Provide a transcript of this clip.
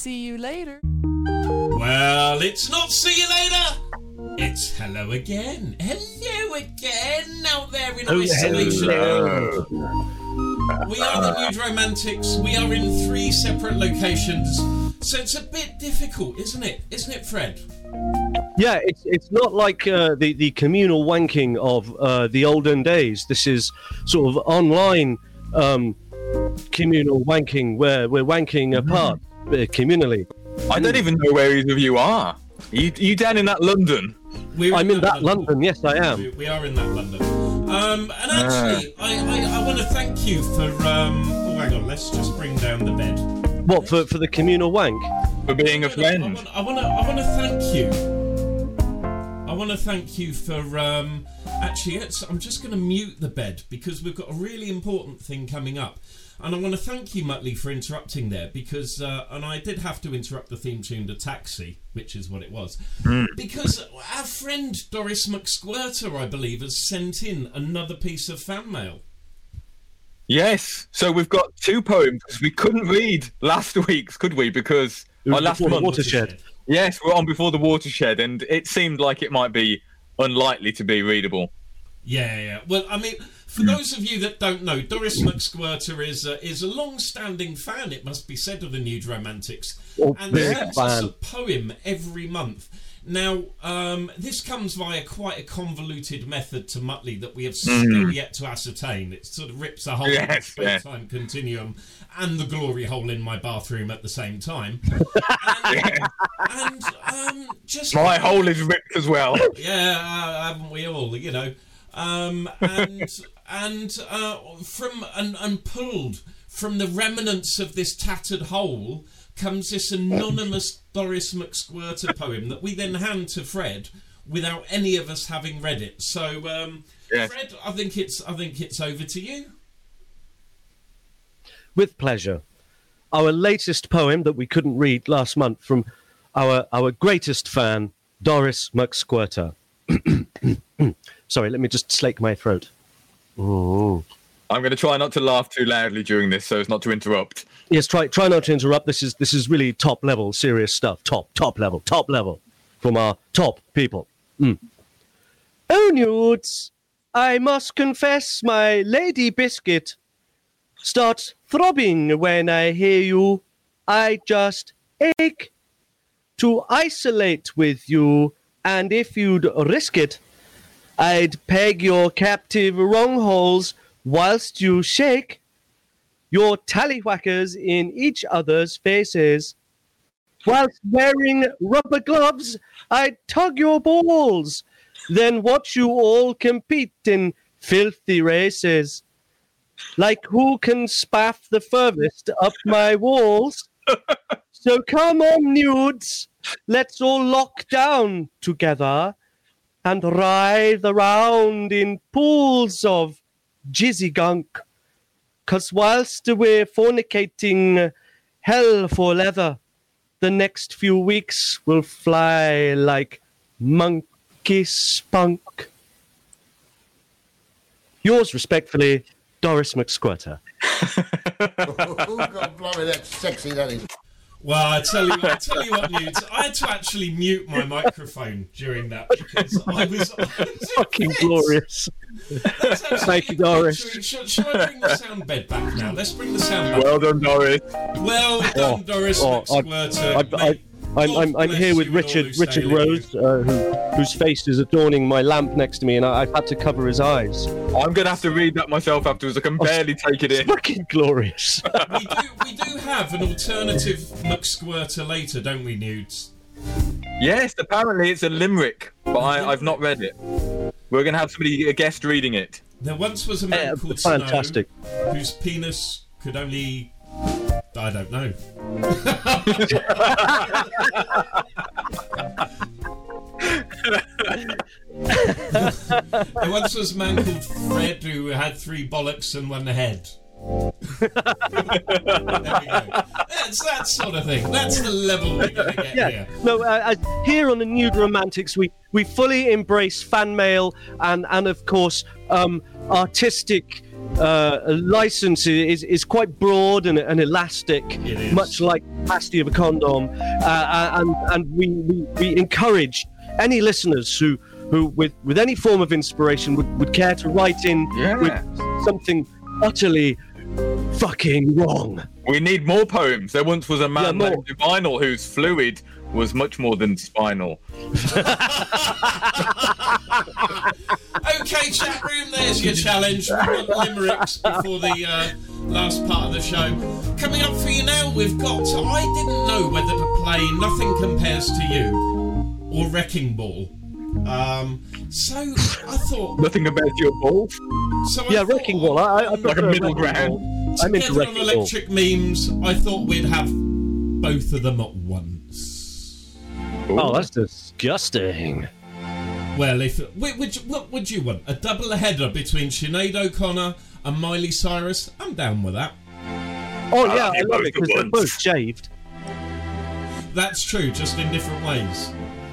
see you later. Well, it's not see you later. It's hello again. Hello again out there in isolation. Hello. We are the Nude Romantics. We are in 3 separate locations. So it's a bit difficult, isn't it? Isn't it, Fred? Yeah, it's not like the communal wanking of the olden days. This is sort of online communal wanking where we're wanking apart communally. I don't even know where either of you are. You down in that London? I'm in that London. Yes, I am. We are in that London. And actually, I want to thank you for... oh, hang on. Let's just bring down the bed. What, for the communal wank? For being a friend. I want to thank you. I want to thank you for... actually, I'm just going to mute the bed because we've got a really important thing coming up. And I want to thank you, Muttley, for interrupting there because... and I did have to interrupt the theme tune to Taxi, which is what it was. Because our friend Doris McSquirter, I believe, has sent in another piece of fan mail. Yes. So we've got 2 poems. We couldn't read last week's, could we? Because our last Before the month... Watershed. Yes, we're on Before the Watershed, and it seemed like it might be unlikely to be readable. Yeah. Well, I mean, for those of you that don't know, Doris McSquirter is a long-standing fan, it must be said, of the Nude Romantics, and sends us a poem every month. Now, this comes via quite a convoluted method to Muttley that we have still yet to ascertain. It sort of rips a hole in the space-time continuum and the glory hole in my bathroom at the same time. And just my hole is ripped as well. Yeah, haven't we all? You know. And pulled from the remnants of this tattered hole comes this anonymous Doris McSquirter poem that we then hand to Fred without any of us having read it. So, Fred, I think it's over to you. With pleasure. Our latest poem that we couldn't read last month from our greatest fan, Doris McSquirter. Sorry, let me just slake my throat. Ooh. I'm going to try not to laugh too loudly during this so as not to interrupt. Yes, try not to interrupt. This is really top level, serious stuff. Top level from our top people. Oh, Nudes, I must confess my lady biscuit starts throbbing when I hear you. I just ache to isolate with you, and if you'd risk it, I'd peg your captive wrongholes whilst you shake your tallywhackers in each other's faces. Whilst wearing rubber gloves, I'd tug your balls, then watch you all compete in filthy races. Like who can spaff the furthest up my walls? So come on, Nudes, let's all lock down together and writhe around in pools of jizzy gunk. 'Cause whilst we're fornicating hell for leather, the next few weeks will fly like monkey spunk. Yours respectfully, Doris McSquirter. Oh, God, blimey, that's sexy, that is. Well, I tell you what, Nudes, I had to actually mute my microphone during that because I was fucking glorious. Thank you, Doris. Shall I bring the sound bed back now? Let's bring the sound back. Well done, Doris. Well done, Doris McSquirter. I'm here with Richard Rose, whose face is adorning my lamp next to me, and I've had to cover his eyes. I'm going to have to read that myself afterwards. I can barely take it in. Fucking glorious. we do have an alternative McSquirter later, don't we, Nudes? Yes, apparently it's a limerick, but I've not read it. We're going to have a guest reading it. There once was a man called fantastic. Snow whose penis could only... I don't know. There once was a man called Fred who had 3 bollocks and 1 head. There we go. That's that sort of thing. That's the level we're going to get here. No, here on the Nude Romantics, we fully embrace fan mail and of course, artistic license is quite broad and elastic, much like the capacity of a condom, and we encourage any listeners who with any form of inspiration would care to write in with something utterly fucking wrong. We need more poems. There once was a man named Divinal whose fluid was much more than spinal. Okay, chat room, there's your challenge. We want limericks before the last part of the show. Coming up for you now, we've got I didn't know whether to play Nothing Compares to You or Wrecking Ball. So I thought Nothing Compares to Your Balls. So Wrecking Ball. I like a middle ground. I'm into Wrecking Ball. On Electric Memes, I thought we'd have both of them at once. Ooh. Oh, that's disgusting. Well, what would you want? A double header between Sinead O'Connor and Miley Cyrus? I'm down with that. Oh yeah, I love it because they're both shaved. That's true, just in different ways.